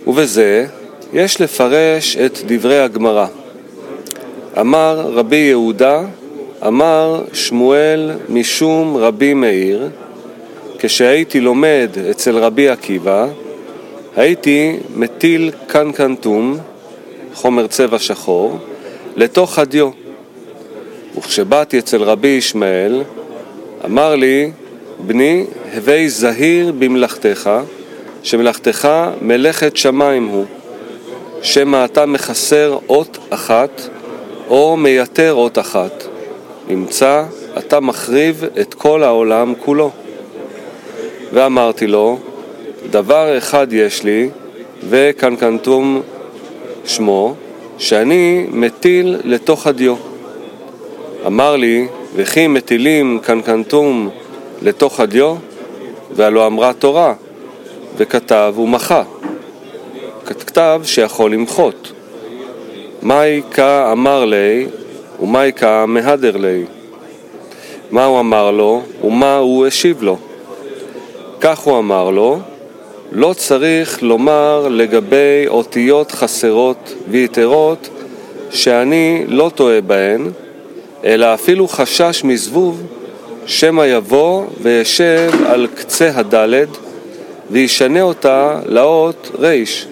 ובזה יש לפרש את דברי הגמרא. אמר רבי יהודה, אמר שמואל משום רבי מאיר, כשהייתי לומד אצל רבי עקיבא, הייתי מטיל קנקנטום, חומר צבע שחור, לתוך הדיו. וכשבאתי אצל רבי ישמעאל, אמר לי, בני, הווי זהיר במלאכתך, שמלאכתך מלאכת שמיים הוא, שמא אתה מחסר אות אחת, או מייתר אות אחת. נמצא, אתה מחריב את כל העולם כולו. ואמרתי לו, דבר אחד יש לי, וקנקנטום שמו, שאני מטיל לתוך הדיו. אמר לי, וכי מטילים קנקנטום לתוך הדיו? והלא אמרה תורה, וכתב ומחה. כתב שיכול למחות. מאי קא אמר לי, ומאי קא מהדר לי. מה הוא אמר לו, ומה הוא השיב לו? כך הוא אמר לו, לא צריך לומר לגבי אותיות חסרות ויתרות שאני לא טועה בהן, אלא אפילו חשש מזבוב, שמא יבוא וישב על קצה הדלת וישנה אותה לאות ריש.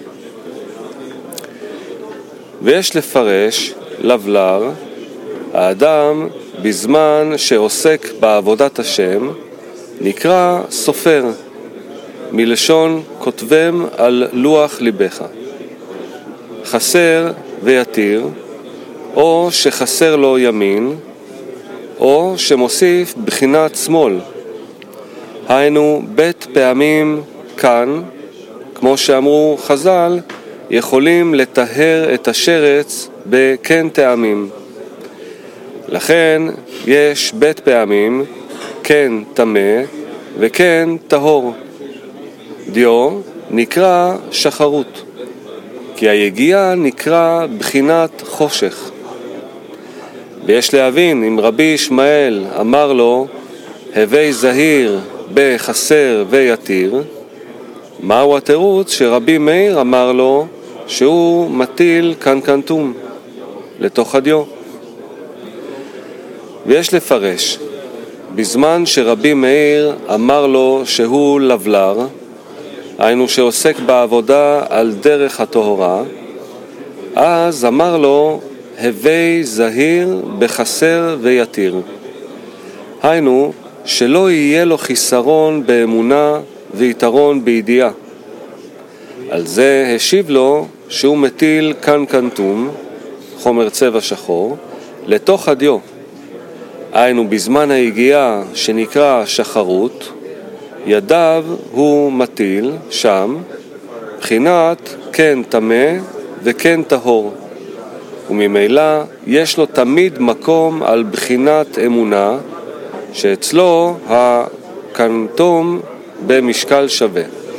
ויש לפרש לבלר, האדם בזמן שעוסק בעבודת השם נקרא סופר, מלשון כותבם על לוח ליבך. חסר ויתיר, או שחסר לו ימין, או שמוסיף בחינת שמאל. היינו בית פעמים כאן, כמו שאמרו חז"ל, יכולים לטהר את השרץ בכן טעמים. לכן יש בית פעמים, כן טמא וכן טהור. דיו נקרא שחרות, כי היגיעה נקרא בחינת חושך. ויש להבין, אם רבי ישמעאל אמר לו, הווי זהיר בחסר ויתיר, מהו התירוץ שרבי מאיר אמר לו שהוא מטיל קנקנטום לתוך הדיו? ויש לפרש, בזמן שרבי מאיר אמר לו שהוא לבלר, היינו שעוסק בעבודה על דרך הטהרה, אז אמר לו, הווי זהיר בחסר ויתיר. היינו, שלא יהיה לו חיסרון באמונה ויתרון בידיעה. על זה השיב לו שהוא מטיל קנקנטום, חומר צבע שחור, לתוך הדיו. היינו בזמן היגיעה שנקרא שחרות, ידיו הוא מטיל שם, בחינת כן טמא וכן טהור. וממילא יש לו תמיד מקום על בחינת אמונה, שאצלו הקנטום במשקל שווה.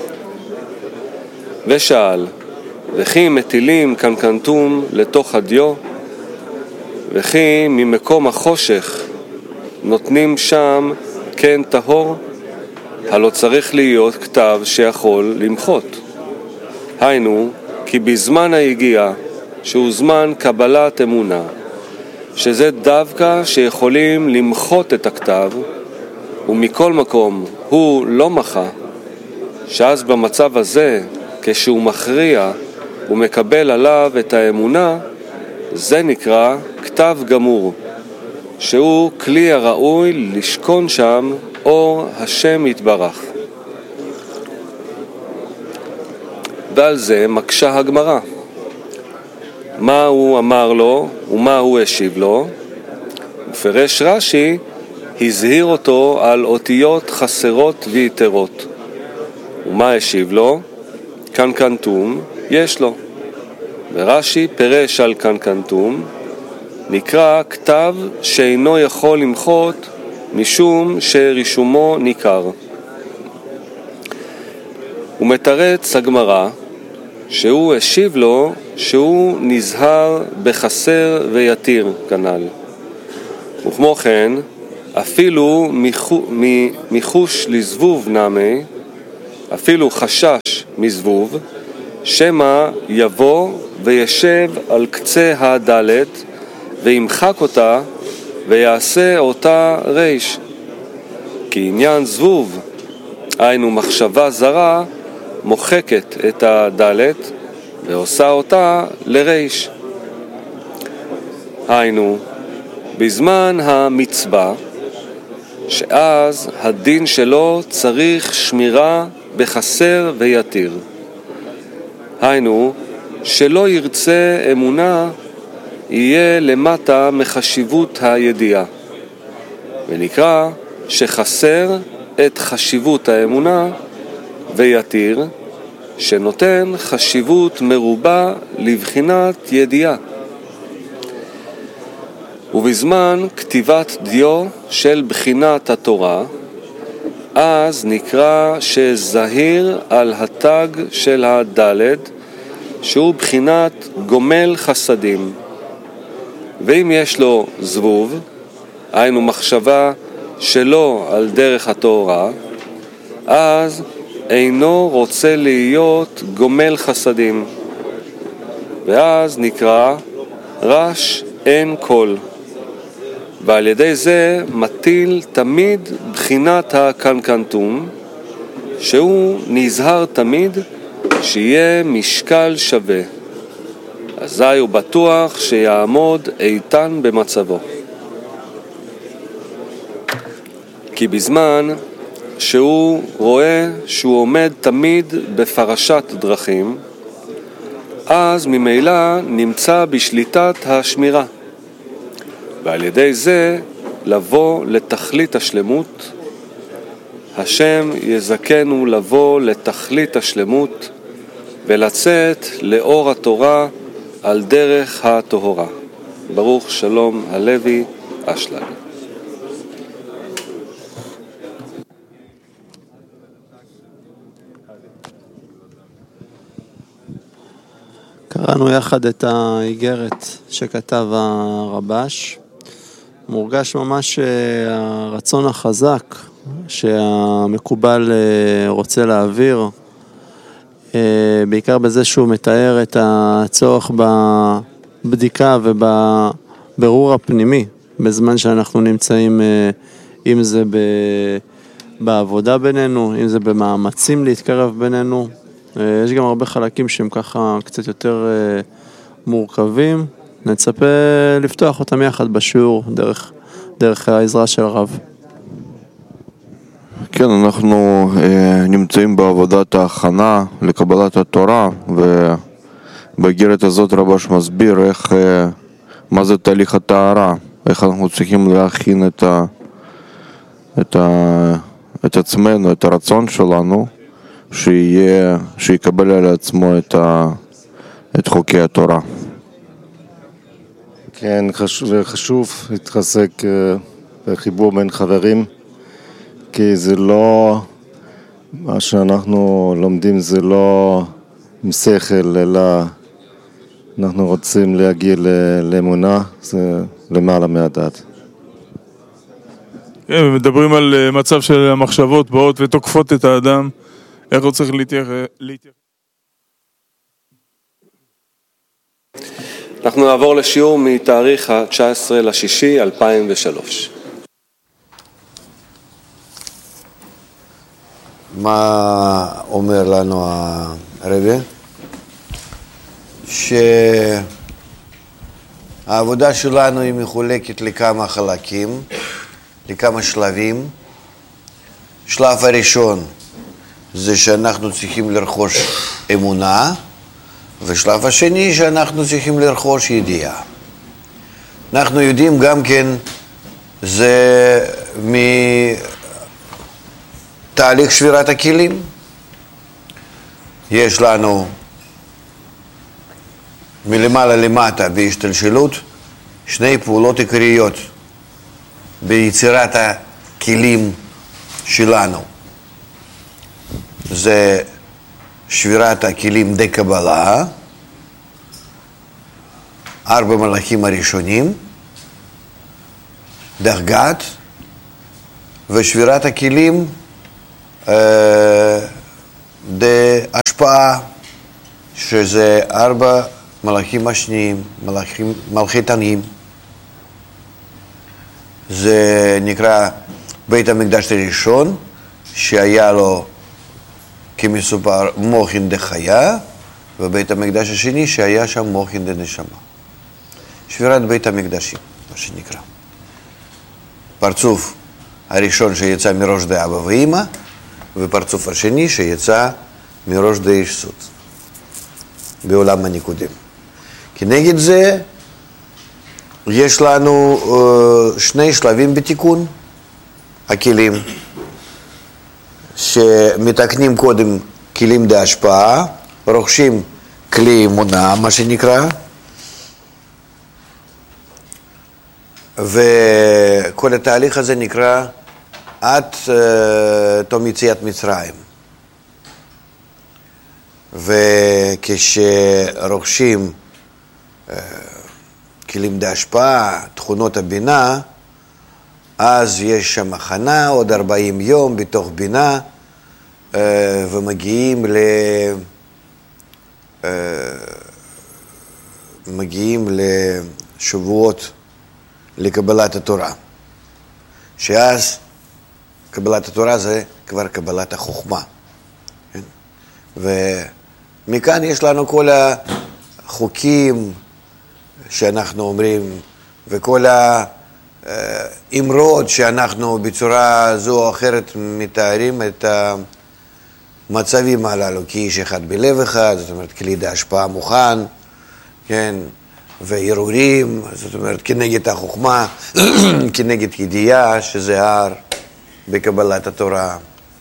ושאל, וכי מטילים קנקנטום לתוך הדיו? וכי ממקום החושך נותנים שם כן טהור? הלא צריך להיות כתב שיכול למחות. היינו, כי בזמן היגיעה, שהוא זמן קבלת אמונה, שזה דווקא שיכולים למחות את הכתב, ומכל מקום הוא לא מחה, שאז במצב הזה, כשהוא מכריע ומקבל עליו את האמונה, זה נקרא כתב גמור, שהוא כלי הראוי לשכון שם אור השם יתברך. ועל זה מקשה הגמרא. מה הוא אמר לו ומה הוא השיב לו? ופרש רש"י, הזהיר אותו על אותיות חסרות ויתרות. ומה השיב לו? קנקנטום יש לו. ורש"י פירש על קנקנטום, נקרא כתב שאינו יכול למחות משום שרישומו ניכר. הוא מתרץ הגמרא שהוא השיב לו שהוא נזהר בחסר ויתיר כנ"ל. וכמו כן, אפילו מחוש לזבוב נמי, אפילו חשש מזבוב, שמא יבוא וישב על קצה הדלת וימחק אותה ויעשה אותה ריש. כי עניין זבוב, היינו מחשבה זרה, מוחקת את הדלת ועושה אותה לריש. היינו, בזמן המצווה, שאז הדין שלו צריך שמירה בחסר ויתיר. היינו, שלא ירצה אמונה יהיה למטה מחשיבות הידיעה, ונקרא שחסר את חשיבות האמונה ויתיר, שנותן חשיבות מרובה לבחינת ידיעה. ובזמן כתיבת דיו של בחינת התורה, אז נקרא שזהיר על התג של הדלת, שהוא בחינת גומל חסדים. ואם יש לו זבוב, היינו מחשבה שלא על דרך התורה, אז אינו רוצה להיות גומל חסדים. ואז נקרא רש אין כל. ועל ידי זה מטיל תמיד בחינת הקנקנטום, שהוא נזהר תמיד שיהיה משקל שווה. אזי הוא בטוח שיעמוד איתן במצבו. כי בזמן שהוא רואה שהוא עומד תמיד בפרשת דרכים, אז ממילא נמצא בשליטת השמירה. ועל ידי זה לבוא לתכלית השלמות. השם יזכנו לבוא לתכלית השלמות ולצאת לאור התורה על דרך הטהורה. ברוך שלום הלוי אשלג. קראנו יחד את האיגרת שכתב הרבש. מורגש ממש הרצון החזק שהמקובל רוצה להעביר, בעיקר בזה שהוא מתאר את הצורך בבדיקה ובבירור הפנימי בזמן שאנחנו נמצאים, אם זה בעבודה בינינו, אם זה במאמצים להתקרב בינינו. יש גם הרבה חלקים שהם ככה קצת יותר מורכבים. נצפה לפתוח אותם יחד בשיעור דרך העזרה של הרב. כן, אנחנו נמצאים בעבודת ההכנה לקבלת התורה, ובאיגרת הזאת רבש מסביר מה זה תהליך הטהרה, איך אנחנו צריכים להכין את עצמנו, את הרצון שלנו, שיקבל על עצמו את חוקי התורה. כן, חשוב להתחזק בחיבור בין חברים, כי זה לא, מה שאנחנו לומדים זה לא עם שכל, אלא אנחנו רוצים להגיע לאמונה, זה למעלה מהדעת. כן, מדברים על מצב של המחשבות באות ותוקפות את האדם, איך הוא צריך להתייחס. אנחנו נעבור לשיעור מתאריך ה-19/6/2003. מה אומר לנו הרבי? שהעבודה שלנו היא מחולקת לכמה חלקים, לכמה שלבים. שלב הראשון זה שאנחנו צריכים לרכוש אמונה, ושלב השני שאנחנו צריכים לרכוש ידיעה. אנחנו יודעים גם כן, זה מתהליך שבירת הכלים. יש לנו מלמעלה למטה בהשתלשלות שני פעולות עיקריות ביצירת הכלים שלנו. זה שבירת הכלים די קבלה, 4 מלאכים הראשונים, דרגת, ושבירת הכלים די השפעה, שזה 4 מלאכים השניים, מלכי תנים. זה נקרא בית המקדש הראשון, שהיה לו כמסופר מוחין דחיה, ובית המקדש השני שהיה שם מוחין דנשמה. שבירת בית המקדשים, מה שנקרא. פרצוף הראשון שיצא מראש דאבא ואמא, ופרצוף השני שיצא מראש דאיש סוד, בעולם הניקודים. כנגד זה יש לנו שני שלבים בתיקון הכלים, שמתקנים קודם כלים דהשפעה, רוכשים כלי אמונה, מה שנקרא, וכל התהליך הזה נקרא עד תום יציאת מצרים. וכשרוכשים כלים דהשפעה, תכונות הבינה, אז יש שם הכנה, עוד 40 יום בתוך בינה, ומגיעים לשבועות לקבלת התורה. שאז קבלת התורה זה כבר קבלת החוכמה. כן? ומכאן יש לנו כל החוקים שאנחנו אומרים, וכל האמרות שאנחנו בצורה זו או אחרת מתארים את המצבים הללו, כאיש אחד בלב אחד, זאת אומרת כלי דהשפעה מוכן, כן, וערעורים, זאת אומרת כנגד החוכמה, כנגד ידיעה, שזה הר בקבלת התורה.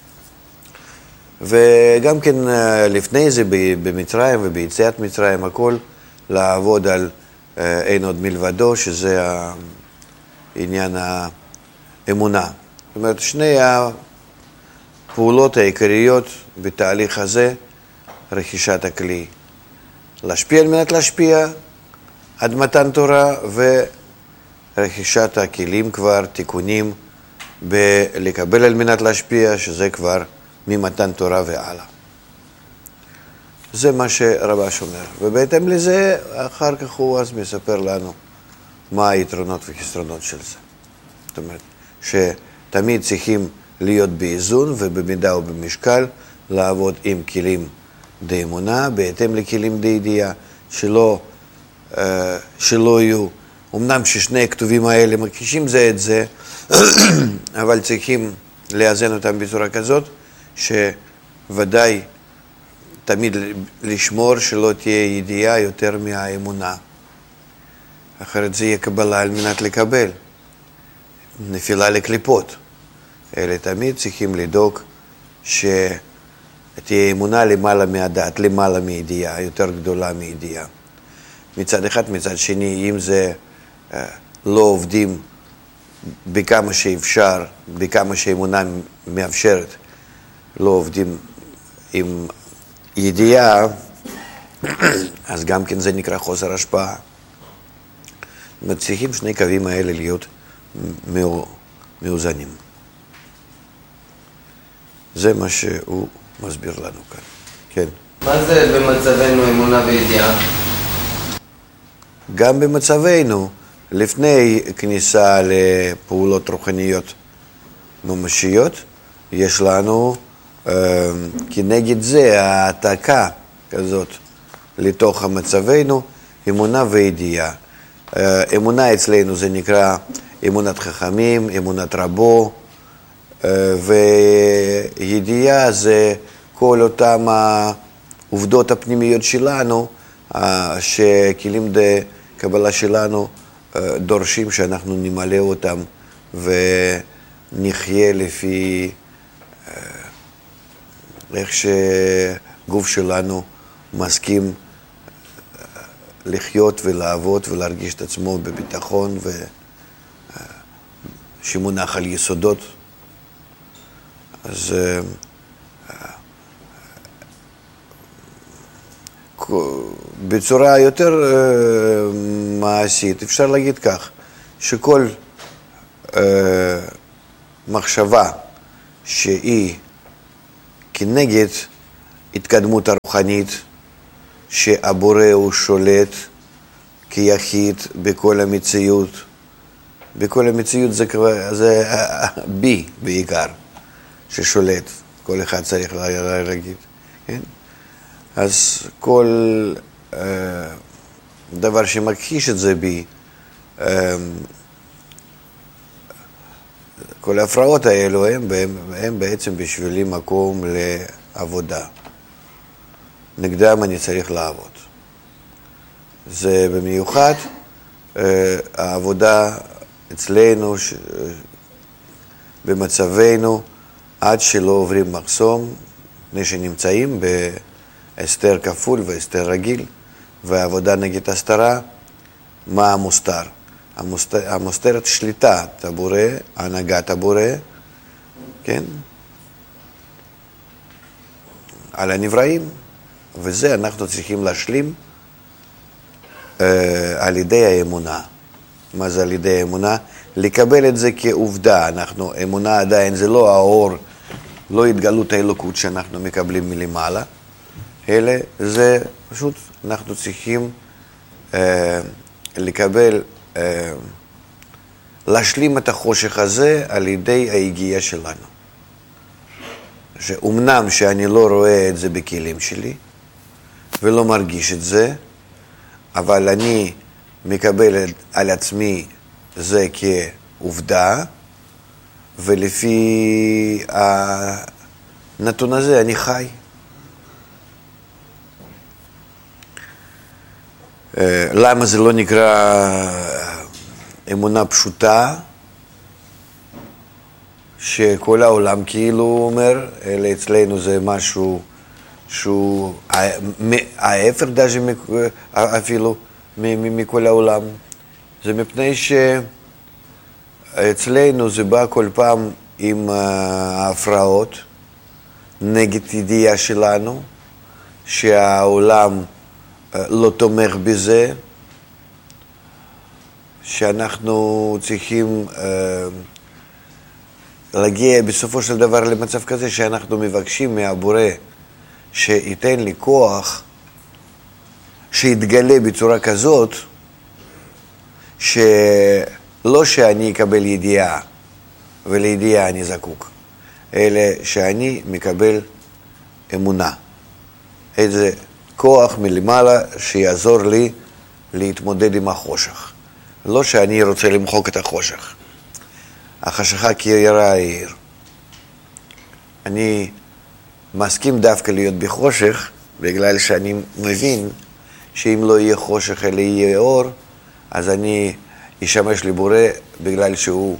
וגם כן לפני זה במצרים וביציאת מצרים, הכל לעבוד על אין עוד מלבדו, שזה עניין האמונה. זאת אומרת, שני הפעולות העיקריות בתהליך הזה, רכישת הכלי. להשפיע על מנת להשפיע עד מתן תורה, ורכישת הכלים כבר, תיקונים בלקבל על מנת להשפיע, שזה כבר ממתן תורה והלאה. זה מה שרבש אומר. ובהתאם לזה, אחר כך הוא אז מספר לנו מה היתרונות וחסרונות של זה. זאת אומרת, שתמיד צריכים להיות באיזון ובמידה ובמשקל, לעבוד עם כלים די אמונה, בהתאם לכלים די ידיעה, שלא יהיו, אמנם ששני הכתובים האלה מקישים זה את זה, אבל צריכים לאזן אותם בצורה כזאת, שוודאי תמיד לשמור שלא תהיה ידיעה יותר מהאמונה. אחרת זה יהיה קבלה על מנת לקבל. נפילה לקליפות. אלה תמיד צריכים לדאוג שתהיה אמונה למעלה מהדעת, למעלה מידיעה, יותר גדולה מידיעה. מצד אחד, מצד שני, אם זה לא עובדים בכמה שאפשר, בכמה שאמונה מאפשרת, לא עובדים עם ידיעה, אז גם כן זה נקרא חוסר השפעה. צריכים שני קווים האלה להיות מאוזנים. זה מה שהוא מסביר לנו כאן. כן. מה זה במצבנו אמונה וידיעה? גם במצבנו, לפני כניסה לפעולות רוחניות ממשיות, יש לנו כנגד זה העתקה כזאת לתוך מצבנו, אמונה וידיעה. אמונה אצלנו זה נקרא אמונת חכמים, אמונת רבו, וידיעה זה כל אותם העובדות הפנימיות שלנו, שכלים קבלה שלנו דורשים שאנחנו נמלא אותם ונחיה לפי איך שגוף שלנו מסכים לחיות ולעבוד ולהרגיש את עצמו בביטחון שמונח על יסודות. אז בצורה יותר מעשית אפשר להגיד כך, שכל מחשבה שהיא כנגד התקדמות הרוחנית, שהבורא הוא שולט כיחיד בכל המציאות. בכל המציאות זה בי בעיקר, ששולט. כל אחד צריך להגיד, כן? אז כל דבר שמכחיש את זה בי, כל ההפרעות האלו הם בעצם בשבילי מקום לעבודה. נגדם אני צריך לעבוד. זה במיוחד העבודה אצלנו, במצבנו, עד שלא עוברים מחסום, לפני שנמצאים בהסתר כפול והסתר רגיל, והעבודה נגד הסתרה, מה המוסתר? המוסתרת שליטת הבורא, הנהגת הבורא, כן? על הנבראים, וזה אנחנו צריכים להשלים על ידי האמונה. מה זה על ידי האמונה? לקבל את זה כעובדה. אמונה עדיין זה לא האור, לא התגלות האלוקות שאנחנו מקבלים מלמעלה, אלא זה פשוט אנחנו צריכים לקבל, להשלים את החושך הזה על ידי ההגיעה שלנו. שאומנם שאני לא רואה את זה בכלים שלי ולא מרגיש את זה, אבל אני מקבל על עצמי זה כעובדה, ולפי הנתון הזה אני חי. למה זה לא נקרא אמונה פשוטה, שכל העולם כאילו אומר, אלא אצלנו זה משהו שהוא ההפך אפילו מכל העולם. זה מפני שאצלנו זה בא כל פעם עם ההפרעות נגד ידיעה שלנו, שהעולם לא תומך בזה, שאנחנו צריכים להגיע בסופו של דבר למצב כזה שאנחנו מבקשים מהבורא שייתן לי כוח שיתגלה בצורה כזאת שלא שאני אקבל ידיעה ולידיעה אני זקוק, אלא שאני מקבל אמונה, איזה כוח מלמעלה שיעזור לי להתמודד עם החושך. לא שאני רוצה למחוק את החושך, החשכה כי יראה העיר. אני מסכים דווקא להיות בחושך, בגלל שאני מבין שאם לא יהיה חושך אלא יהיה אור, אז אני אשמש לבורא בגלל שהוא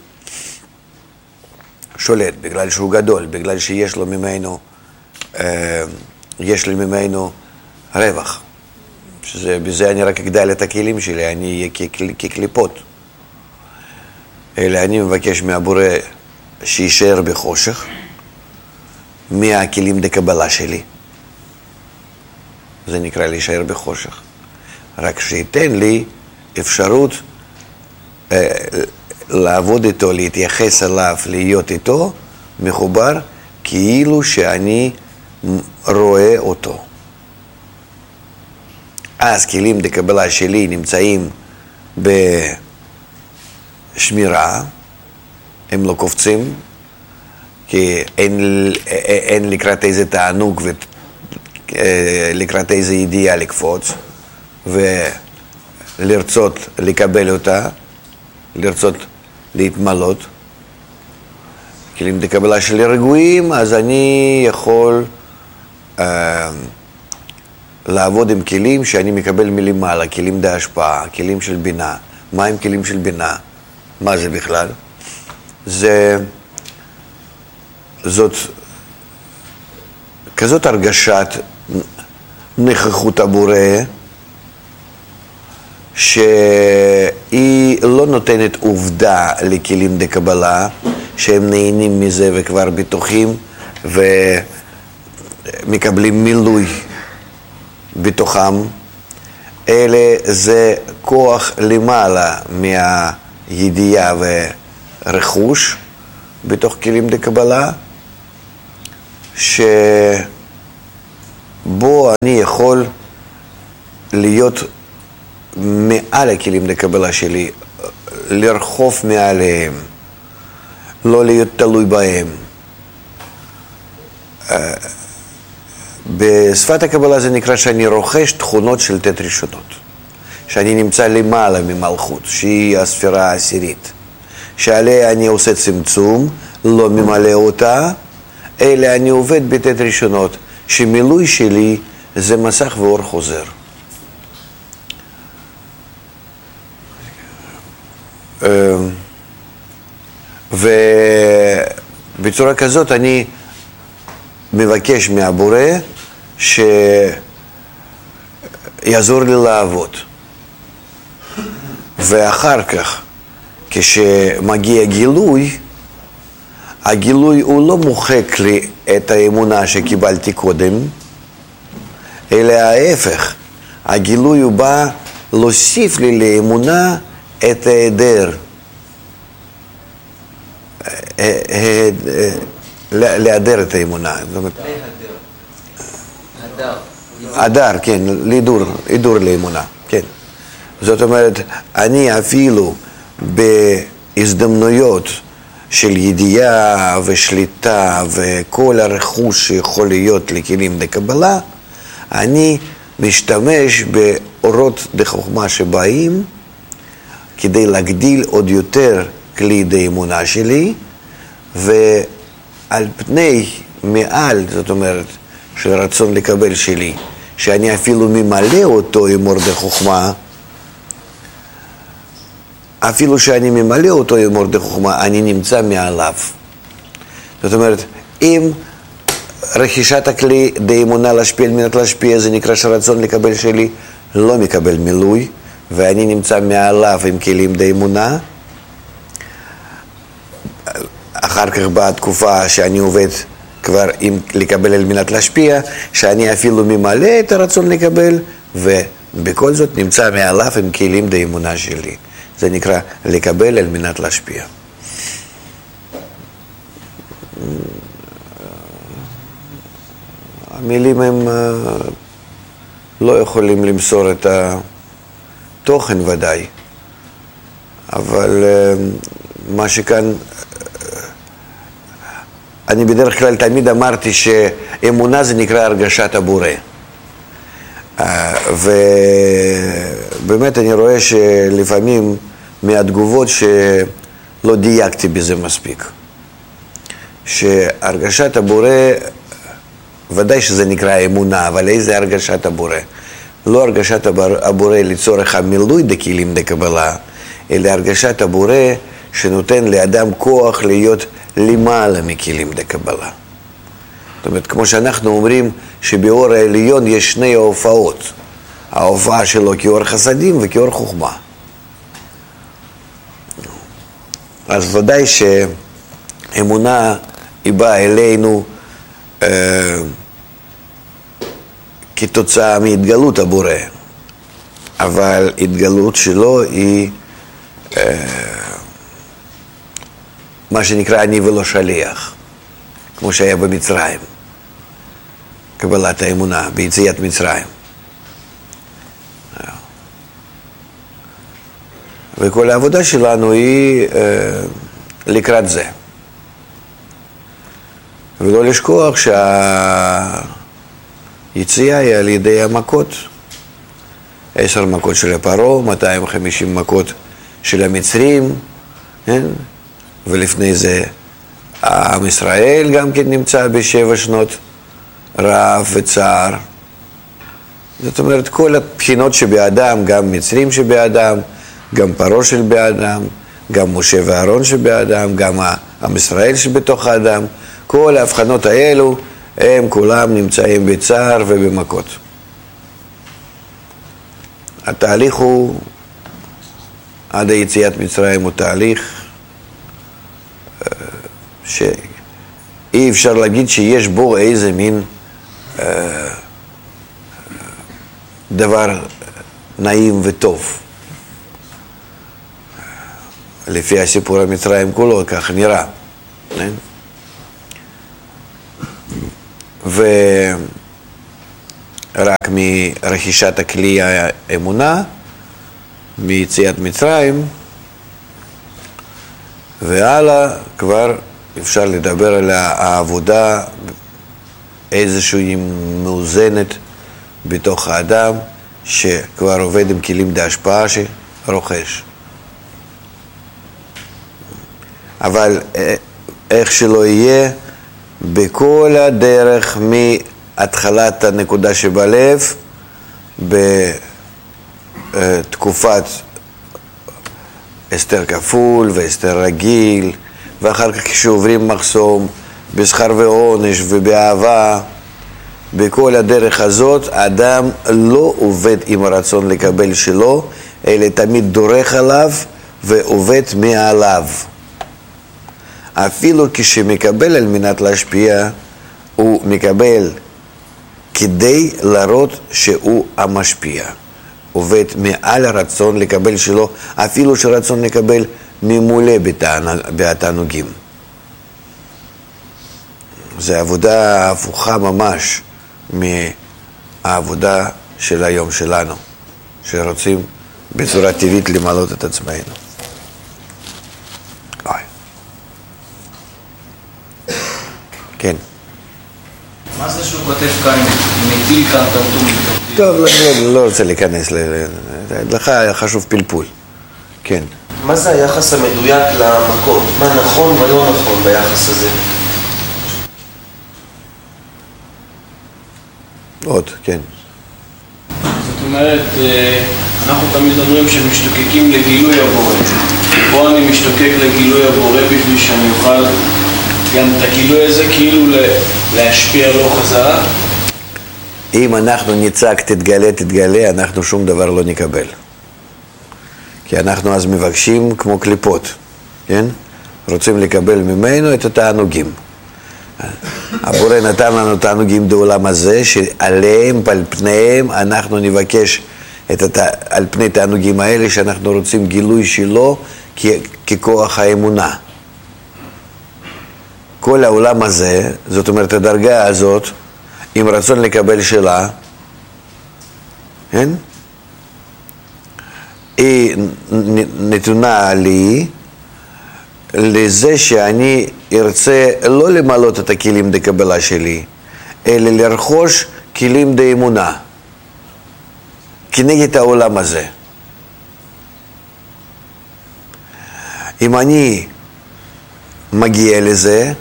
שולט, בגלל שהוא גדול, בגלל שיש לו ממנו, יש לי ממנו רווח. בזה אני רק אגדל את הכלים שלי, אני אהיה כקליפות. אלא אני מבקש מהבורא שישאר בחושך, מהכלים דקבלה שלי. זה נקרא להישאר בחושך. רק שייתן לי אפשרות לעבוד איתו, להתייחס אליו, להיות איתו, מחובר, כאילו שאני רואה אותו. אז כלים דקבלה שלי נמצאים בשמירה, הם לא קופצים, כי אין לקראת איזה תענוג ולקראת איזה ידיעה לקפוץ, ולרצות לקבל אותה, לרצות להתמלות. כלים דקבלה שלי רגועים, אז אני יכול לעבוד עם כלים שאני מקבל מלמעלה, כלים בהשפעה, כלים של בינה. מה הם כלים של בינה? מה זה בכלל? זאת כזאת הרגשת נוכחות הבורא, שהיא לא נותנת עובדה לכלים דקבלה, שהם נהנים מזה וכבר בטוחים ומקבלים מילוי בתוכם, אלא זה כוח למעלה מהידיעה ורכוש בתוך כלים דקבלה, שבו אני יכול להיות מעל הכלים לקבלה שלי, לרחוב מעליהם, לא להיות תלוי בהם. בשפת הקבלה זה נקרא שאני רוכש תכונות של תת ראשונות, שאני נמצא למעלה ממלכות, שהיא הספירה העשירית, שעליה אני עושה צמצום, לא ממלא אותה, אלא אני עובד בתת ראשונות, שמילוי שלי זה מסך ואור חוזר. ובצורה כזאת אני מבקש מהבורא שיעזור לי לעבוד. ואחר כך, כשמגיע גילוי, הגילוי הוא לא מוחק לי את האמונה שקיבלתי קודם, אלא ההפך. הגילוי הוא בא להוסיף לי לאמונה את ההיעדר. להיעדר את האמונה. הדר, כן, להידור לאמונה, כן. זאת אומרת, אני אפילו בהזדמנויות של ידיעה ושליטה וכל הרכוש שיכול להיות לכלים לקבלה, אני משתמש באורות דחוכמה שבאים כדי להגדיל עוד יותר כלי דאמונה שלי, ועל פני מעל, זאת אומרת, של רצון לקבל שלי, שאני אפילו ממלא אותו עם אור דחוכמה, אפילו שאני ממלא אותו עם אור דחוכמה, אני נמצא מעליו. זאת אומרת, אם רכישת הכלי דאמונה להשפיע על מנת להשפיע, זה נקרא שרצון לקבל שלי לא מקבל מילוי, ואני נמצא מעליו עם כלים דאמונה, אחר כך באה תקופה שאני עובד כבר עם לקבל על מנת להשפיע, שאני אפילו ממלא את הרצון לקבל, ובכל זאת נמצא מעליו עם כלים דאמונה שלי. זה נקרא לקבל על מנת להשפיע. המילים הם לא יכולים למסור את התוכן ודאי, אבל מה שכאן, אני בדרך כלל תמיד אמרתי שאמונה זה נקרא הרגשת הבורא. ובאמת אני רואה שלפעמים מהתגובות שלא דייקתי בזה מספיק. שהרגשת הבורא, ודאי שזה נקרא אמונה, אבל איזה הרגשת הבורא? לא הרגשת הבורא לצורך המילוי דכלים דקבלה, אלא הרגשת הבורא שנותן לאדם כוח להיות למעלה מכלים דקבלה. זאת אומרת, כמו שאנחנו אומרים שבאור העליון יש שני ההופעות. ההופעה שלו כאור חסדים וכאור חוכמה. אז ודאי שאמונה היא באה אלינו כתוצאה מהתגלות הבורא. אבל התגלות שלו היא מה שנקרא אני ולא שליח, כמו שהיה במצרים, קבלת האמונה, ביציאת מצרים. וכל העבודה שלנו היא לקראת זה. ולא לשכוח שהיציאה היא על ידי המכות. 10 מכות של הפרעה, 250 מכות של המצרים, כן? ולפני זה עם ישראל גם כן נמצא ב7 שנות רעב וצער. זאת אומרת, כל הבחינות שבאדם, גם מצרים שבאדם, גם פרעה של באדם, גם משה ואהרון שבאדם, גם עם ישראל שבתוך האדם, כל ההבחנות האלו, הם כולם נמצאים בצער ובמכות. התהליך הוא, עד היציאת מצרים הוא תהליך שאי אפשר להגיד שיש בו איזה מין דבר נעים וטוב. לפי הסיפור המצרים כולו, כך נראה. רק מרכישת הכלי האמונה, מיציאת מצרים, והלאה כבר אפשר לדבר על העבודה איזושהי מאוזנת בתוך האדם, שכבר עובד עם כלים דהשפעה שרוכש. אבל איך שלא יהיה, בכל הדרך מהתחלת הנקודה שבלב, בתקופת אסתר כפול ואסתר רגיל, ואחר כך כשעוברים מחסום, בשכר ועונש ובאהבה, בכל הדרך הזאת האדם לא עובד עם הרצון לקבל שלו, אלא תמיד דורך עליו ועובד מעליו. אפילו כשמקבל על מנת להשפיע, הוא מקבל כדי להראות שהוא המשפיע. עובד מעל הרצון לקבל שלו, אפילו שרצון לקבל ממולא בתענוגים. זו עבודה הפוכה ממש מהעבודה של היום שלנו, שרוצים בצורה טבעית למלות את עצמנו. כן. מה זה שהוא כותב כאן, מטיל כאן טמטום? טוב, לא רוצה להיכנס, לך חשוב פלפול. כן. מה זה היחס המדויק למכות? מה נכון, מה לא נכון ביחס הזה? עוד, כן. זאת אומרת, אנחנו תמיד אומרים שמשתוקקים לגילוי הבורא. פה אני משתוקק לגילוי הבורא בשביל שאני אוכל גם את הגילוי הזה כאילו להשפיע לו חזרה. אם אנחנו נצעק תתגלה, אנחנו שום דבר לא נקבל. כי אנחנו אז מבקשים כמו קליפות, כן? רוצים לקבל ממנו את התענוגים. הבורא נתן לנו תענוגים בעולם הזה, שעליהם, על פניהם, אנחנו נבקש על פני תענוגים האלה, שאנחנו רוצים גילוי שלו ככוח האמונה. כל העולם הזה, זאת אומרת הדרגה הזאת, עם רצון לקבל שלה, כן? היא נתונה לי לזה שאני ארצה לא למלות את הכלים דקבלה שלי, אלא לרכוש כלים דאמונה כנגד העולם הזה. אם אני מגיע לזה,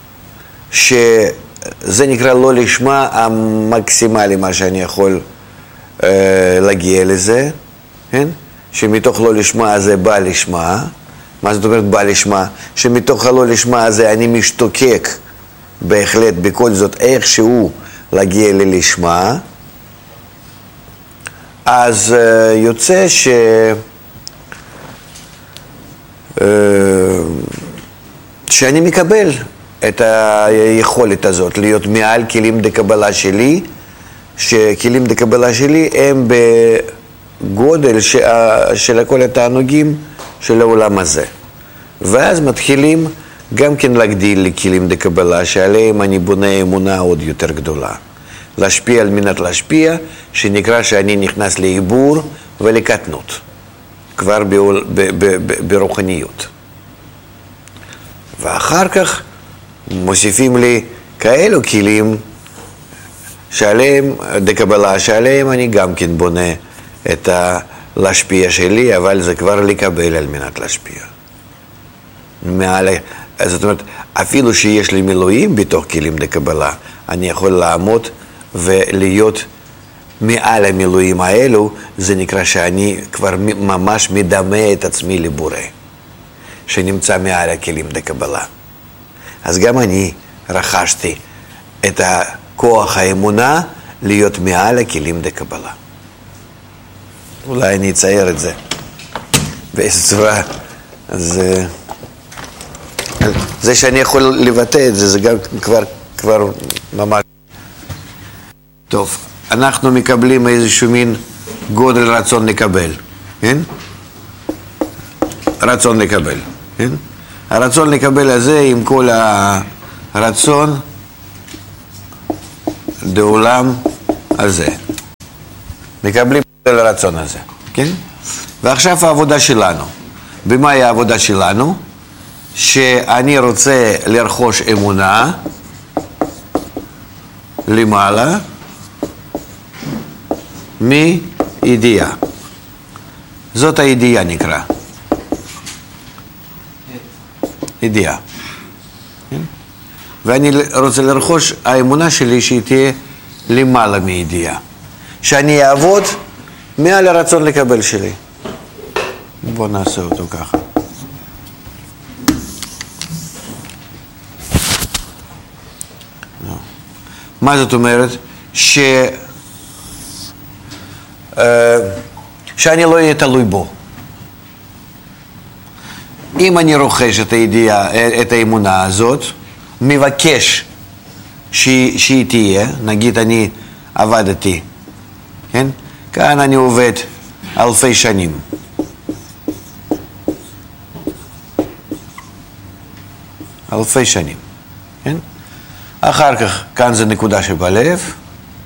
שזה נקרא לא לשמה המקסימלי מה שאני יכול להגיע לזה, כן? שמתוך לא לשמה הזה בא לשמה. מה זאת אומרת בא לשמה? שמתוך הלא לשמה הזה אני משתוקק בהחלט בכל זאת איכשהו להגיע ללשמה, אז יוצא שאני מקבל את היכולת הזאת להיות מעל כלים דקבלה שלי, שכלים דקבלה שלי הם בגודל של כל התענוגים של העולם הזה. ואז מתחילים גם כן להגדיל לכלים דקבלה שעליהם אני בונה אמונה עוד יותר גדולה. להשפיע על מנת להשפיע, שנקרא שאני נכנס לעיבור ולקטנות, כבר ברוחניות. ואחר כך מוסיפים לי כאלו כלים שעליהם, דקבלה שעליהם אני גם כן בונה את להשפיע שלי, אבל זה כבר לקבל על מנת להשפיע. זאת אומרת, אפילו שיש לי מילואים בתוך כלים דקבלה, אני יכול לעמוד ולהיות מעל המילואים האלו, זה נקרא שאני כבר ממש מדמה את עצמי לבורא, שנמצא מעל הכלים דקבלה. אז גם אני רכשתי את הכוח האמונה להיות מעל הכלים דקבלה. אולי אני אצייר את זה באיזו צורה. אז זה שאני יכול לבטא את זה, זה גם כבר ממש. טוב, אנחנו מקבלים איזשהו מין גודל רצון לקבל, כן? רצון לקבל, כן? הרצון לקבל הזה עם כל הרצון לעולם על זה. מקבלים על הרצון הזה, כן? ועכשיו העבודה שלנו. במה היא העבודה שלנו? שאני רוצה לרכוש אמונה למעלה מידיעה. זאת הידיעה נקרא. ידיעה. ואני רוצה לרכוש האמונה שלי שהיא תהיה למעלה מידיעה. שאני אעבוד מעל הרצון לקבל שלי. בוא נעשה אותו ככה. מה זאת אומרת? שאני לא אהיה תלוי בו. אם אני רוכש את הידיעה, את האמונה הזאת, מבקש שהיא תהיה, נגיד אני עבדתי, כן? כאן אני עובד אלפי שנים. אלפי שנים, כן? אחר כך, כאן זה נקודה שבלב,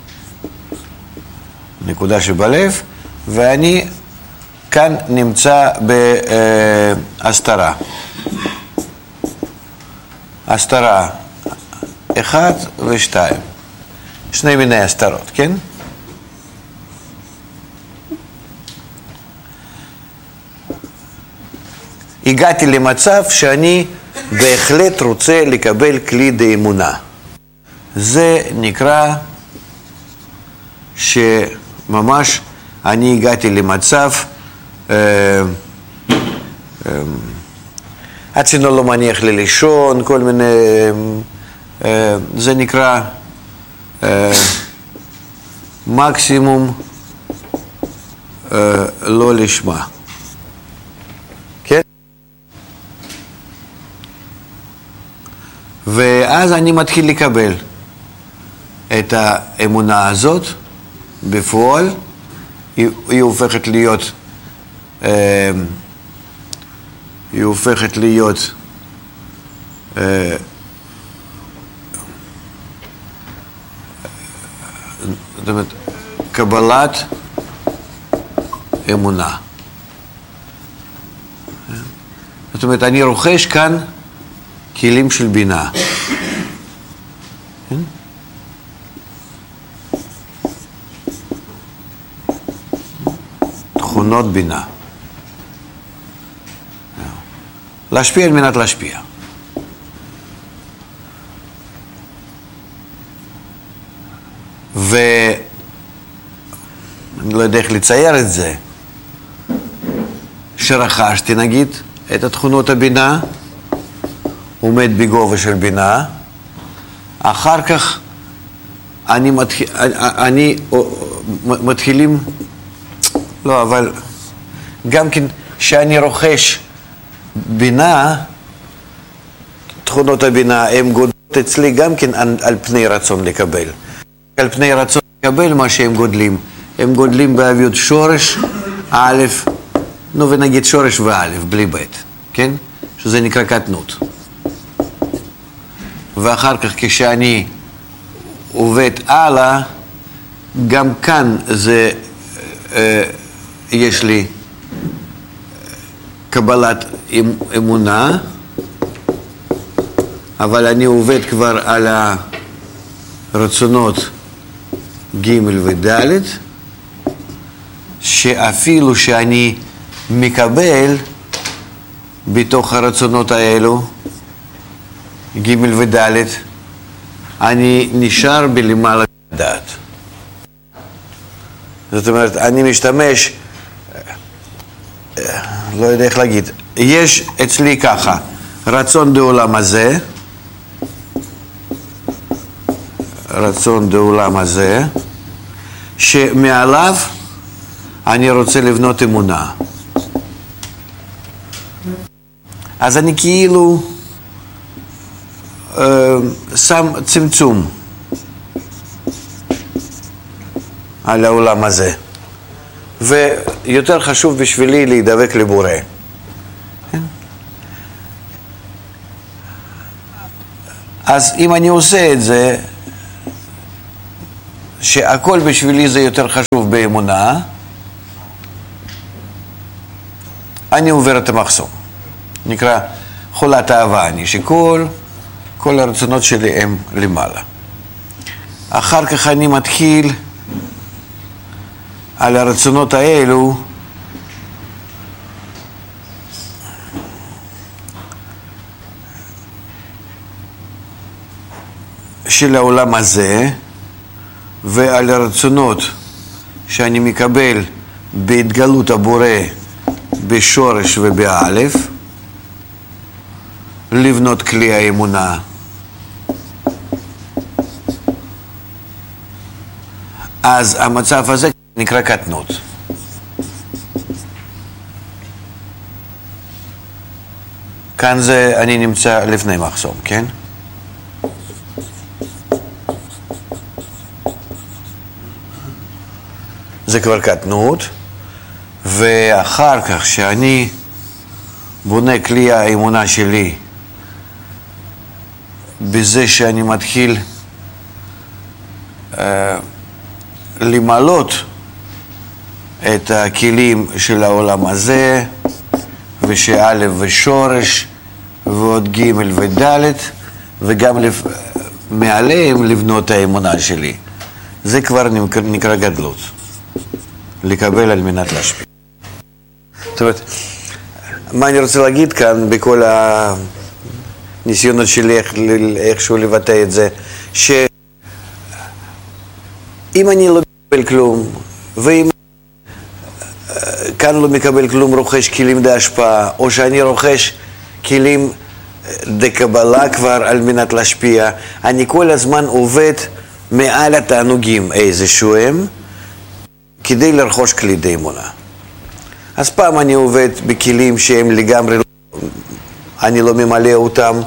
נקודה שבלב, ואני כאן נמצא בהסתרה. הסתרה 1 ו2. שני מיני הסתרות, כן? הגעתי למצב שאני בהחלט רוצה לקבל כלי באמונה. זה נקרא שממש אני הגעתי למצב הצינור לא מניח לי לישון, כל מיני, זה נקרא מקסימום לא לשמה. כן? ואז אני מתחיל לקבל את האמונה הזאת בפועל, היא הופכת להיות זאת אומרת, קבלת אמונה. זאת אומרת, אני רוכש כאן כלים של בינה. תכונות בינה. להשפיע על מנת להשפיע. ואני לא יודע איך לצייר את זה. שרכשתי נגיד את התכונות הבינה, עומד בגובה של בינה, אחר כך אני מתחילים, לא, אבל גם כן שאני רוכש בינה, תכונות הבינה הן גודלות אצלי גם כן על פני רצון לקבל. על פני רצון לקבל מה שהם גודלים. הם גודלים באוויות שורש, א', נו ונגיד שורש וא', בלי ב', כן? שזה נקרא קטנות. ואחר כך כשאני עובד הלאה, גם כאן זה, יש לי קבלת אמונה, אבל אני עובד כבר על הרצונות ג' וד', שאפילו שאני מקבל בתוך הרצונות האלו, ג' וד', אני נשאר בלמעלה דעת. זאת אומרת, אני משתמש, לא יודע איך להגיד, יש אצלי ככה, רצון בעולם הזה, רצון בעולם הזה, שמעליו אני רוצה לבנות אמונה. אז אני כאילו שם צמצום על העולם הזה. ויותר חשוב בשבילי להידבק לבורא. אז אם אני עושה את זה, שהכל בשבילי זה יותר חשוב באמונה, אני עובר את המחסום. נקרא חולת אהבה אני, שכל הרצונות שלי הם למעלה. אחר כך אני מתחיל על הרצונות האלו של העולם הזה, ועל הרצונות שאני מקבל בהתגלות הבורא בשורש ובאלף, לבנות כלי האמונה. אז המצב הזה נקרא קטנות. כאן זה אני נמצא לפני מחסום, כן? זה כבר קטנות, ואחר כך שאני בונה כלי האמונה שלי בזה שאני מתחיל למלות את הכלים של העולם הזה, ושא' ושורש ועוד ג' וד', וגם מעליהם לבנות האמונה שלי. זה כבר נקרא גדלות. לקבל על מנת להשפיע. זאת אומרת, מה אני רוצה להגיד כאן בכל הניסיונות שלי איכשהו לבטא את זה, שאם אני לא מקבל כלום, ואם כאן לא מקבל כלום, רוכש כלים דה השפעה, או שאני רוכש כלים דה קבלה כבר על מנת להשפיע, אני כל הזמן עובד מעל התענוגים איזשהו הם, כדי לרכוש כלי דה אמונה. אז פעם אני עובד בכלים שהם לגמרי, אני לא ממלא אותם.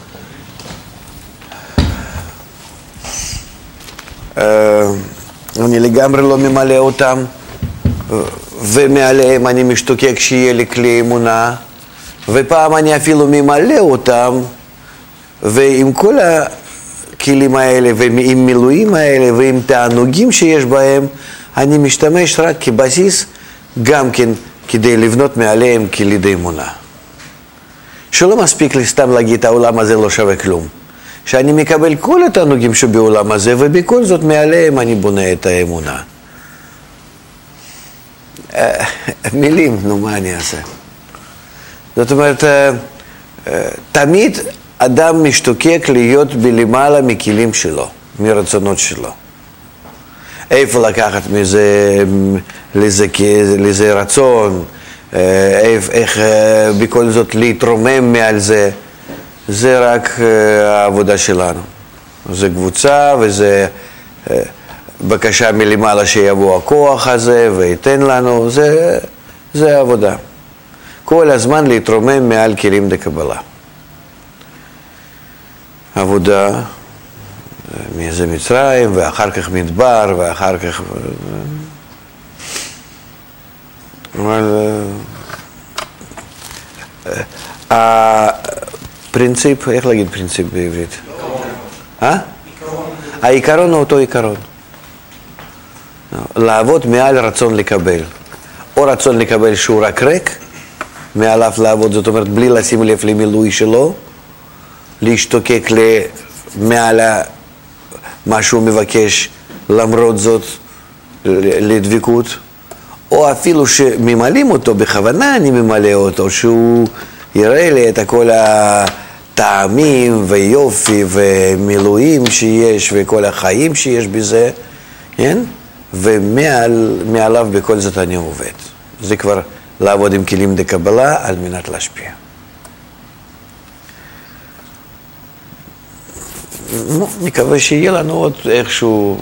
אני לגמרי לא ממלא אותם, ומעליהם אני משתוקק שיהיה לי כלי אמונה, ופעם אני אפילו ממלא אותם, ועם כל הכלים האלה, ועם מילואים האלה, ועם תענוגים שיש בהם, אני משתמש רק כבסיס, גם כן כדי לבנות מעליהם כלי דה אמונה. שלא מספיק לי סתם להגיד, העולם הזה לא שווה כלום. שאני מקבל כל התענוגים שבעולם הזה, ובכל זאת מעליהם אני בונה את האמונה. מילים, נו, מה אני אעשה? זאת אומרת, תמיד אדם משתוקק להיות בלמעלה מכלים שלו, מרצונות שלו. איפה לקחת מזה, לזה רצון, איך בכל זאת להתרומם מעל זה, זה רק העבודה שלנו. זה קבוצה וזה בקשה מלמעלה שיבוא הכוח הזה ויתן לנו, זה העבודה. כל הזמן להתרומם מעל כלים דקבלה. עבודה, זה מצרים, ואחר כך מדבר, ואחר כך... אבל... הפרינציפ, איך להגיד פרינציפ בעברית? העיקרון הוא אותו עיקרון. לעבוד מעל רצון לקבל. או רצון לקבל שהוא רק ריק, מעליו לעבוד, זאת אומרת, בלי לשים לב למילוי שלו, להשתוקק מעל מה שהוא מבקש, למרות זאת, לדבקות, או אפילו שממלאים אותו, בכוונה אני ממלא אותו, שהוא יראה לי את כל הטעמים ויופי ומילואים שיש וכל החיים שיש בזה, כן? ומעליו בכל זאת אני עובד. זה כבר לעבוד עם כלים דקבלה על מנת להשפיע. מקווה שיהיה לנו עוד איכשהו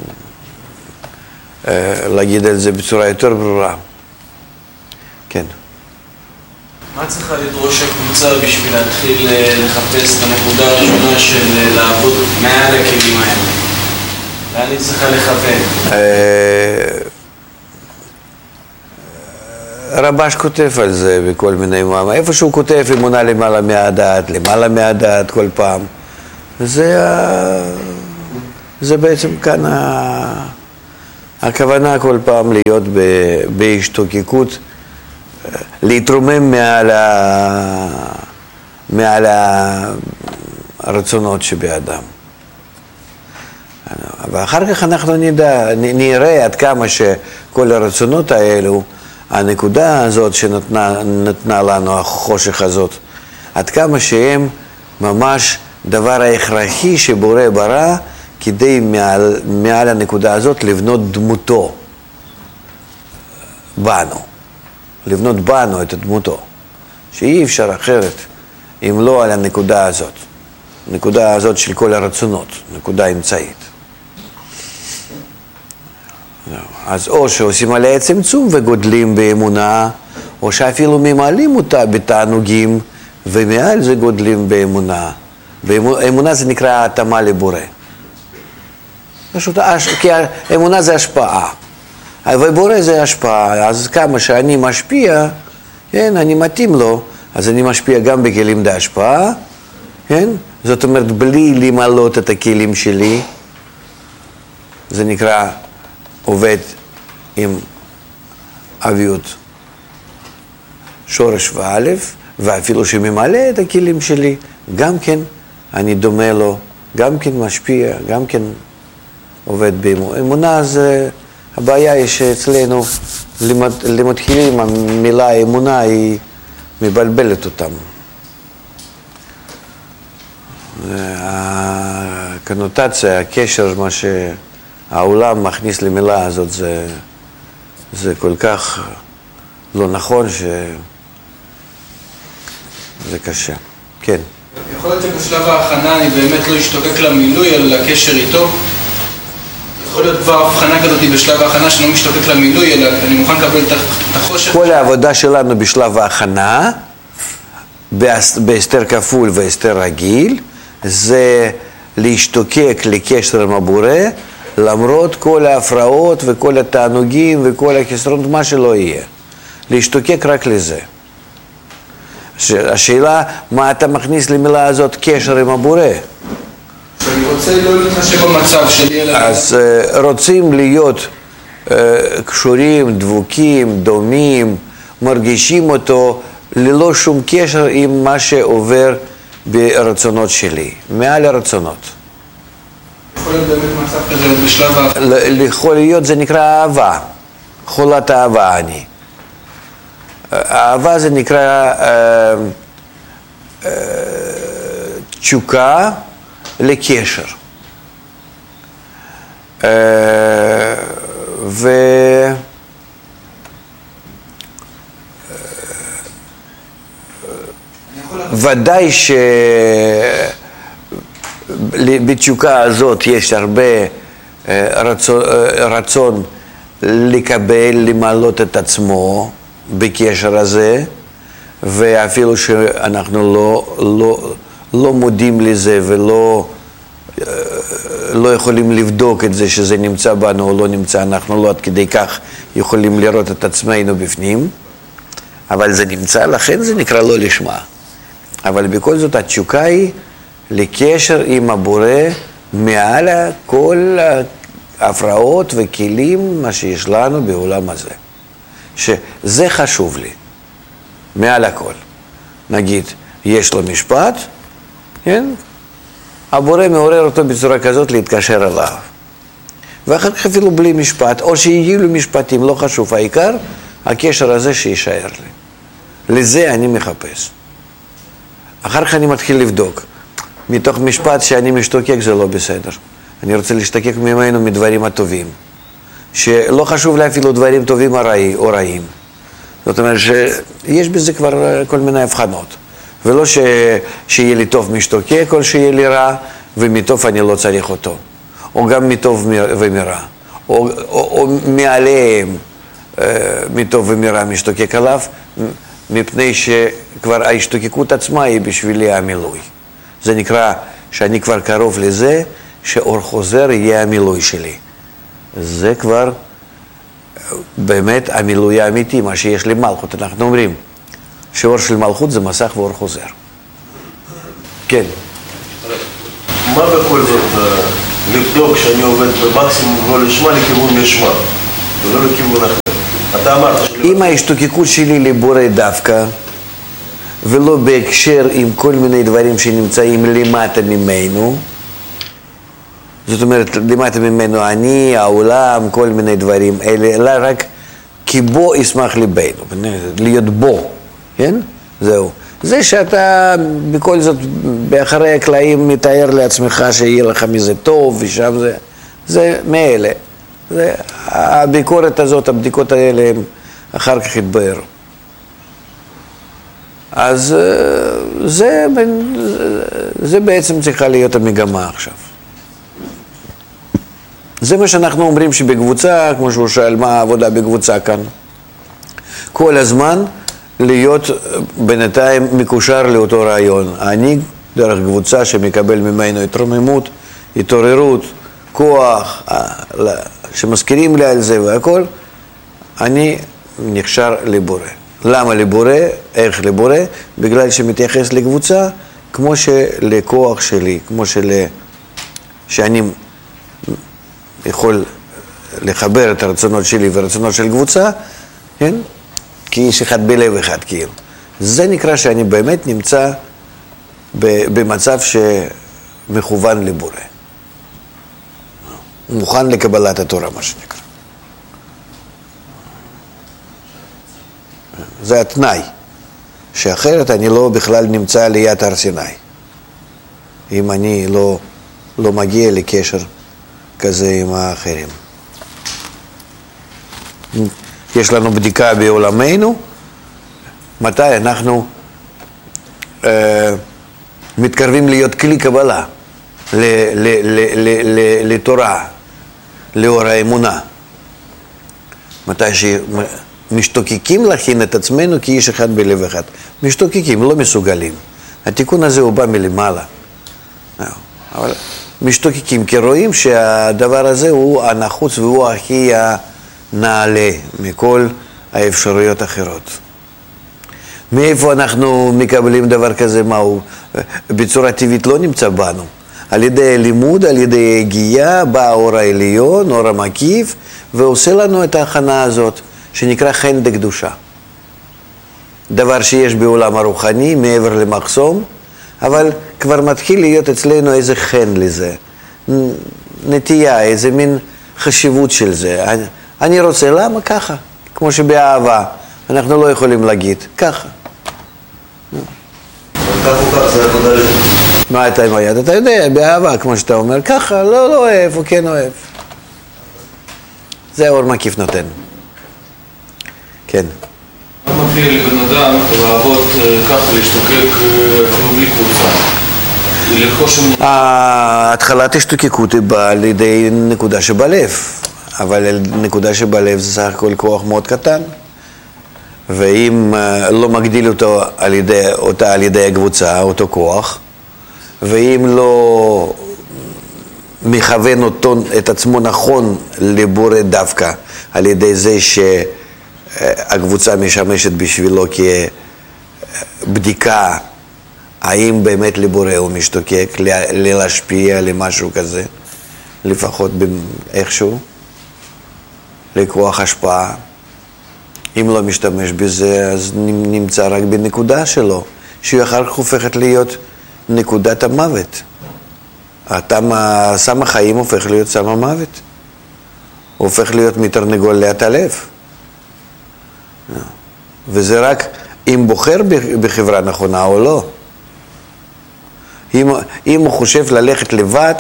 להגיד את זה בצורה יותר ברורה. כן. מה צריכה לדרוש הקבוצה בשביל להתחיל לחפש את הנקודה הראשונה של לעבוד מעל הכלים האלה? לאן היא צריכה לכוון? רבש כותב על זה בכל מיני מאמרים. איפה שהוא כותב אמונה למעלה מהדעת כל פעם. זה בעצם כאן הכוונה כל פעם להיות בהשתוקקות, להתרומם מעל הרצונות שבאדם. ואחר כך אנחנו נראה עד כמה שכל הרצונות האלו, הנקודה הזאת שנתנה לנו, החושך הזאת, עד כמה שהם ממש דבר ההכרחי שבורא ברא, כדי מעל הנקודה הזאת לבנות דמותו בנו, לבנות בנו את דמותו, שאי אפשר אחרת אם לא על הנקודה הזאת, הנקודה הזאת של כל הרצונות, נקודה אמצעית. אז או שעושים עליה צמצום וגודלים באמונה, או שאפילו ממלאים אותה בתענוגים, ומעל זה גודלים באמונה. באמונה זה נקרא התאמה לבורא. פשוט, כי האמונה זה השפעה, ובורא זה השפעה, אז כמה שאני משפיע, כן, אני מתאים לו, אז אני משפיע גם בכלים להשפעה, כן? זאת אומרת, בלי למלות את הכלים שלי, זה נקרא עובד עם אביות שורש ואלף, ואפילו שממלא את הכלים שלי, גם כן אני דומה לו, גם כן משפיע, גם כן עובד באמונה. אמונה זה, הבעיה היא שאצלנו למתחילים המילה אמונה היא מבלבלת אותם. הקונוטציה, הקשר, מה שהעולם מכניס למילה הזאת, זה כל כך לא נכון שזה קשה. כן. יכול להיות שבשלב ההכנה אני באמת לא אשתוקק למילוי, אלא לקשר איתו? יכול להיות כבר הבחנה כזאת בשלב ההכנה שאני לא משתוקק למילוי, אלא אני מוכן לקבל את החושך? כל העבודה שלנו בשלב ההכנה, בהסתר כפול והסתר רגיל, זה להשתוקק לקשר עם הבורא, למרות כל ההפרעות וכל התענוגים וכל החסרונות, מה שלא יהיה. להשתוקק רק לזה. השאלה, מה אתה מכניס למילה הזאת קשר עם הבורא? אני רוצה לא להתחשב במצב שלי, אלא... אז רוצים להיות קשורים, דבוקים, דומים, מרגישים אותו ללא שום קשר עם מה שעובר ברצונות שלי, מעל הרצונות. יכול להיות באמת מצב כזה בשלב יכול להיות, זה נקרא אהבה, חולת אהבה אני. אהבה זה נקרא תשוקה לקשר. ודאי שבתשוקה הזאת יש הרבה רצון לקבל, למעלות את עצמו בקשר הזה, ואפילו שאנחנו לא מודים לזה ולא לא יכולים לבדוק את זה שזה נמצא בנו או לא נמצא, אנחנו לא עד כדי כך יכולים לראות את עצמנו בפנים, אבל זה נמצא, לכן זה נקרא לא לשמה. אבל בכל זאת התשוקה היא לקשר עם הבורא מעל כל ההפרעות וכלים מה שיש לנו בעולם הזה. שזה חשוב לי, מעל הכל. נגיד, יש לו משפט, כן? הבורא מעורר אותו בצורה כזאת להתקשר אליו. ואחר כך אפילו בלי משפט, או שיהיו לו משפטים, לא חשוב, העיקר, הקשר הזה שישאר לי. לזה אני מחפש. אחר כך אני מתחיל לבדוק. מתוך משפט שאני משתוקק זה לא בסדר. אני רוצה להשתוקק ממנו מדברים הטובים. שלא חשוב לי אפילו דברים טובים או רעים. זאת אומרת שיש בזה כבר כל מיני הבחנות. ולא שיהיה לי טוב משתוקק, או שיהיה לי רע, ומטוב אני לא צריך אותו. או גם מטוב ומרע. או מעליהם מטוב ומרע משתוקק עליו, מפני שכבר ההשתוקקות עצמה היא בשבילי המילוי. זה נקרא שאני כבר קרוב לזה, שאור חוזר יהיה המילוי שלי. זה כבר באמת המילוי האמיתי, מה שיש לי מלכות. אנחנו אומרים שאור של מלכות זה מסך ואור חוזר. כן. מה בכל זאת לבדוק שאני עובד במקסימום ולא לשמה לכיוון לשמה, ולא לכיוון אחר. אתה אמרת אם ההשתוקקות שלי לבורא דווקא, ולא בהקשר עם כל מיני דברים שנמצאים למטה ממנו, זאת אומרת, למטה ממנו אני, העולם, כל מיני דברים אלה, אלא רק כי בו ישמח ליבנו, להיות בו, כן? זהו. זה שאתה בכל זאת באחרי הקלעים מתאר לעצמך שיהיה לך מזה טוב ושם זה מאלה. הביקורת הזאת, הבדיקות האלה הם אחר כך יתבהר. אז זה בעצם צריכה להיות המגמה עכשיו. זה מה שאנחנו אומרים שבקבוצה, כמו שהוא שאל מה העבודה בקבוצה כאן, כל הזמן להיות בינתיים מקושר לאותו רעיון. אני דרך קבוצה שמקבל ממנו התרוממות, התעוררות, כוח, שמזכירים לי על זה והכל, אני נקשר לבורא. למה לבורא? איך לבורא? בגלל שמתייחס לקבוצה כמו שלכוח שלי, כמו שאני יכול לחבר את הרצונות שלי ורצונות של קבוצה, כן? כאיש אחד בלב אחד, כאילו. זה נקרא שאני באמת נמצא במצב שמכוון לבורא. מוכן לקבלת התורה, מה שנקרא. זה התנאי, שאחרת אני לא בכלל נמצא ליד הר סיני. אם אני לא מגיע לקשר כזה עם האחרים. יש לנו בדיקה בעולמנו, מתי אנחנו מתקרבים להיות כלי קבלה לתורה, לאור האמונה. מתי שמשתוקקים להכין את עצמנו כאיש אחד בלב אחד. משתוקקים, לא מסוגלים. התיקון הזה הוא בא מלמעלה. אבל משתוקקים, כי רואים שהדבר הזה הוא הנחוץ והוא הכי נעלה מכל האפשרויות האחרות. מאיפה אנחנו מקבלים דבר כזה? מהו? בצורה טבעית לא נמצא בנו. על ידי לימוד, על ידי הגיעה, בא האור העליון, אור המקיף, ועושה לנו את ההכנה הזאת, שנקרא חן דקדושה. דבר שיש בעולם הרוחני, מעבר למחסום, אבל כבר מתחיל להיות אצלנו איזה חן לזה. נטייה, איזה מין חשיבות של זה. אני רוצה, למה? ככה. כמו שבאהבה, אנחנו לא יכולים להגיד, ככה. כך או כך זה עבודה לזה. מה אתה עם היד? אתה יודע, באהבה, כמו שאתה אומר, ככה, לא אוהב, או כן אוהב. זה האור מקיף נותן. כן. מה מפריע לבן אדם לעבוד ככה, להשתוקק אפילו בלי קבוצה? התחלת השתוקקות היא באה על ידי נקודה שבלב, אבל נקודה שבלב זה סך הכל כוח מאוד קטן, ואם לא מגדיל אותה על ידי הקבוצה, אותו כוח, ואם לא מכוון את עצמו נכון לבורא דווקא על ידי זה שהקבוצה משמשת בשבילו כבדיקה האם באמת לבורא הוא משתוקק, להשפיע למשהו כזה, לפחות איכשהו, לכוח השפעה. אם לא משתמש בזה, אז נמצא רק בנקודה שלו, שהיא אחר כך הופכת להיות נקודת המוות. סם החיים הופך להיות סם המוות. הוא הופך להיות מתרנגול להתעלף. וזה רק אם בוחר בחברה נכונה או לא. אם הוא חושב ללכת לבד,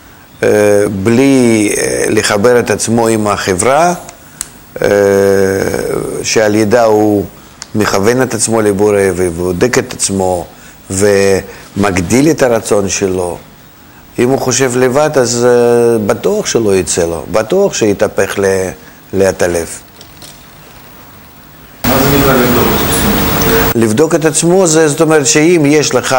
בלי לחבר את עצמו עם החברה, שעל ידה הוא מכוון את עצמו לבורא ובודק את עצמו ומגדיל את הרצון שלו. אם הוא חושב לבד, אז בטוח שלא יצא לו, בטוח שיתהפך להתעלף. מה זה נקרא לבדוק את עצמו? לבדוק את עצמו, זאת אומרת שאם יש לך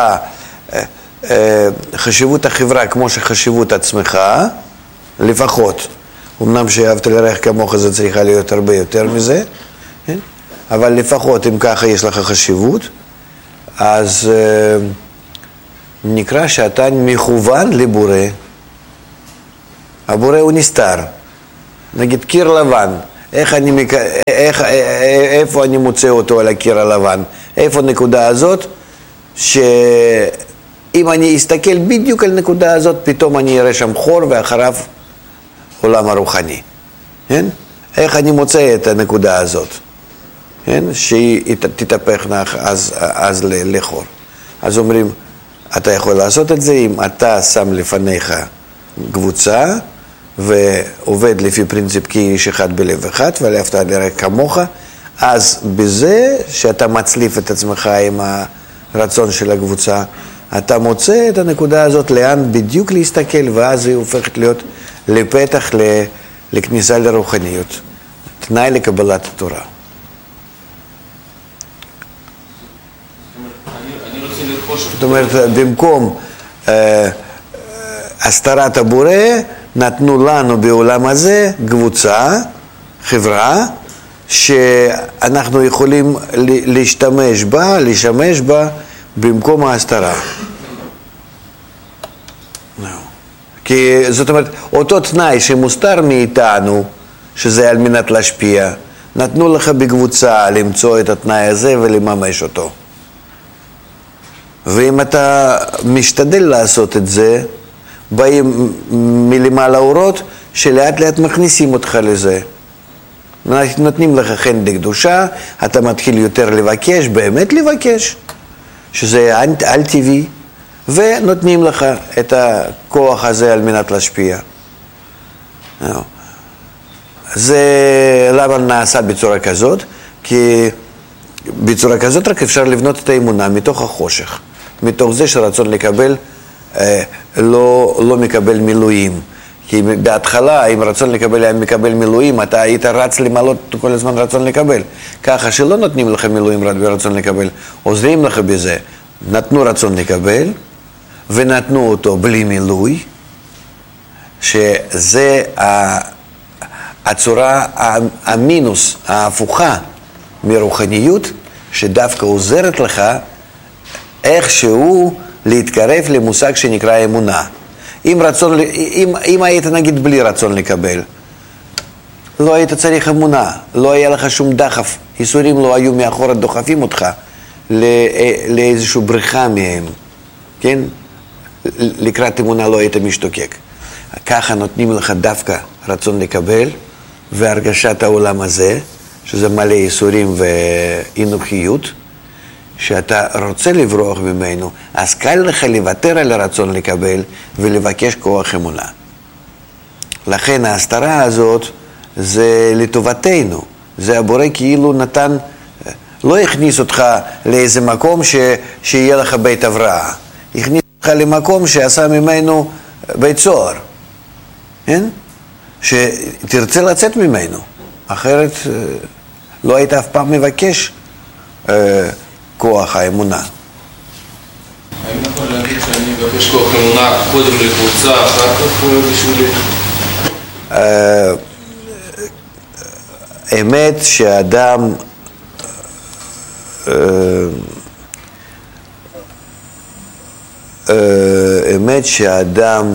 חשיבות החברה כמו שחשיבות עצמך, לפחות, אמנם שאהבת לרעך כמוך זה צריכה להיות הרבה יותר מזה, כן? אבל לפחות אם ככה יש לך חשיבות, אז נקרא שאתה מכוון לבורא, הבורא הוא נסתר. נגיד קיר לבן, איפה אני מוצא אותו על הקיר הלבן? איפה הנקודה הזאת? שאם אני אסתכל בדיוק על הנקודה הזאת, פתאום אני אראה שם חור ואחריו עולם הרוחני. כן? איך אני מוצא את הנקודה הזאת? כן? שהיא תתהפך אז לחור. אז אומרים, אתה יכול לעשות את זה אם אתה שם לפניך קבוצה ועובד לפי פרינציפ כי איש אחד בלב אחד ואהבת לרעך כמוך, אז בזה שאתה מצליף את עצמך עם הרצון של הקבוצה, אתה מוצא את הנקודה הזאת לאן בדיוק להסתכל, ואז היא הופכת להיות לפתח לכניסה לרוחניות, תנאי לקבלת התורה. זאת אומרת, במקום הסתרת הבורא, נתנו לנו בעולם הזה קבוצה, חברה, שאנחנו יכולים לשמש בה במקום ההסתרה. כי זאת אומרת, אותו תנאי שמוסתר מאיתנו, שזה על מנת להשפיע, נתנו לך בקבוצה למצוא את התנאי הזה ולממש אותו. ואם אתה משתדל לעשות את זה, באים מלמעלה אורות שלאט לאט מכניסים אותך לזה. נותנים לך חן לקדושה, אתה מתחיל יותר לבקש, באמת לבקש, שזה על טבעי, ונותנים לך את הכוח הזה על מנת להשפיע. זה למה נעשה בצורה כזאת? כי בצורה כזאת רק אפשר לבנות את האמונה מתוך החושך, מתוך זה שרצון לקבל לא מקבל מילואים. כי בהתחלה, אם רצון לקבל היה מקבל מילואים, אתה היית רץ למעלות כל הזמן רצון לקבל. ככה שלא נותנים לך מילואים רק ברצון לקבל, עוזרים לך בזה. נתנו רצון לקבל, ונתנו אותו בלי מילוי, שזה הצורה המינוס, ההפוכה מרוחניות, שדווקא עוזרת לך איכשהו להתקרב למושג שנקרא אמונה. אם היית נגיד בלי רצון לקבל, לא היית צריך אמונה, לא היה לך שום דחף, ייסורים לא היו מאחורה דוחפים אותך לאיזושהי בריחה מהם, כן? לקראת אמונה לא היית משתוקק. ככה נותנים לך דווקא רצון לקבל והרגשת העולם הזה, שזה מלא ייסורים ואינוכיות, שאתה רוצה לברוח ממנו, אז קל לך לוותר על הרצון לקבל ולבקש כוח אמונה. לכן ההסתרה הזאת זה לטובתנו, זה הבורא כאילו נתן, לא הכניס אותך לאיזה מקום שיהיה לך בית הבראה, הכניס אותך למקום שעשה ממנו בית סוהר, כן? שתרצה לצאת ממנו, אחרת לא היית אף פעם מבקש כוח האמונה. האם נכון להגיד שאני מבקש כוח אמונה קודם לקבוצה, אחר כך בשבילי? אמת שאדם אמת שאדם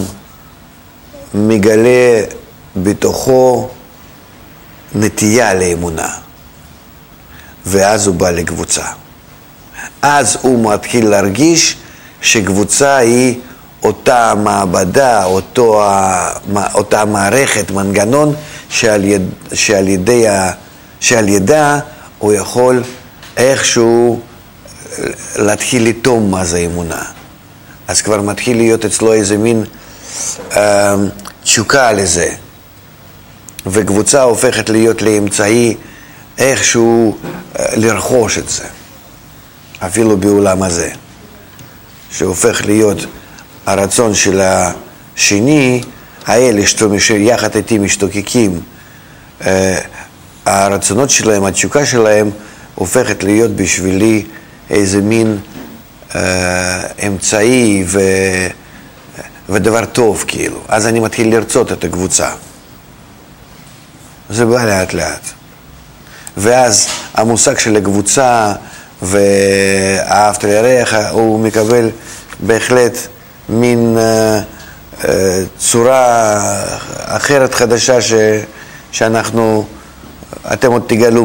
מגלה בתוכו נטייה לאמונה, ואז הוא בא לקבוצה. אז הוא מתחיל להרגיש שקבוצה היא אותה מעבדה, אותה מערכת, מנגנון, שעל ידה הוא יכול איכשהו להתחיל לטום מה זה אמונה. אז כבר מתחיל להיות אצלו איזה מין תשוקה לזה. וקבוצה הופכת להיות לאמצעי איכשהו לרכוש את זה. אפילו בעולם הזה. שהופך להיות הרצון של השני, האלה שיחד איתי משתוקקים, הרצונות שלהם, התשוקה שלהם, הופכת להיות בשבילי איזה מין אמצעי ודבר טוב כאילו. אז אני מתחיל לרצות את הקבוצה. זה בא לאט לאט. ואז המושג של הקבוצה ואהבת לרעך הוא מקבל בהחלט מין צורה אחרת חדשה שאתם עוד תגלו